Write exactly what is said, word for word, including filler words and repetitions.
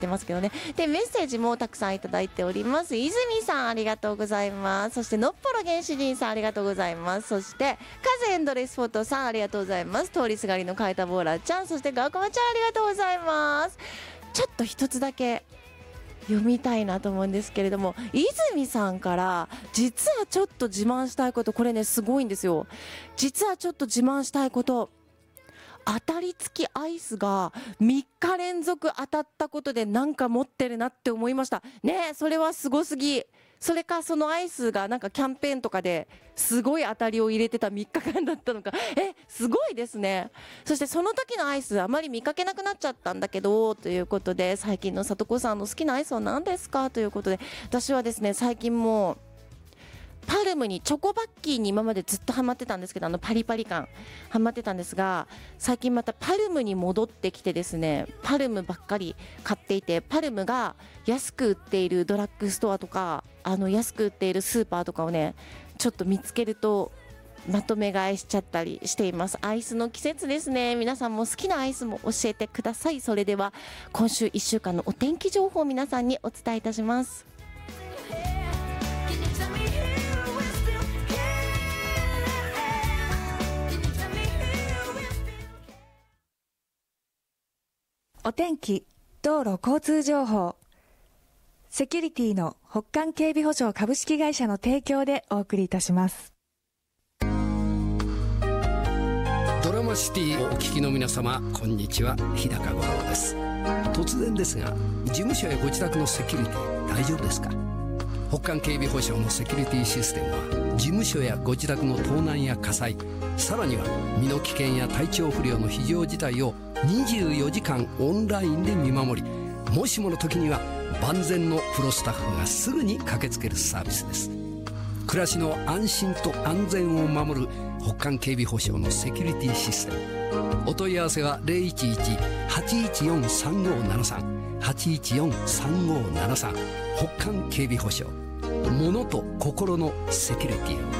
ってますけどね。でメッセージもたくさんいただいております。泉さんありがとうございます。そしてのっぽろ原始人さんありがとうございます。そしてカズエンドレスフォトさんありがとうございます。通りすがりのカイタボーラーちゃん、そしてガーコマちゃんありがとうございます。ちょっと一つだけ読みたいなと思うんですけれども、泉さんから実はちょっと自慢したいこと、これねすごいんですよ。実はちょっと自慢したいこと、当たり付きアイスがみっか連続当たったことでなんか持ってるなって思いましたね。それはすごすぎ。それかそのアイスがなんかキャンペーンとかですごい当たりを入れてたみっかかんだったのか、えすごいですね。そしてその時のアイスあまり見かけなくなっちゃったんだけどということで、最近の里子さんの好きなアイスは何ですかということで、私はですね最近もうパルムにチョコバッキーに今までずっとハマってたんですけど、あのパリパリ感ハマってたんですが、最近またパルムに戻ってきてですね、パルムばっかり買っていて、パルムが安く売っているドラッグストアとかあの安く売っているスーパーとかをねちょっと見つけるとまとめ買いしちゃったりしています。アイスの季節ですね。皆さんも好きなアイスも教えてください。それでは今週いっしゅうかんのお天気情報を皆さんにお伝えいたします。 お天気、道路交通情報、セキュリティの北韓警備保障株式会社の提供でお送りいたします。 ドラマシティをお聞きの皆様、こんにちは、日高五郎です。突然ですが、事務所やご自宅のセキュリティ大丈夫ですか？北韓警備保障のセキュリティシステムは、事務所やご自宅の盗難や火災、さらには身の危険や体調不良の非常事態をにじゅうよじかんオンラインで見守り、もしもの時には万全のプロスタッフがすぐに駆けつけるサービスです。暮らしの安心と安全を守る北韓警備保障のセキュリティシステム。お問い合わせは ゼロいちいち はちいちよん さんごーななさん はちいちよん さんごーななさん。北韓警備保障、物と心のセキュリティを。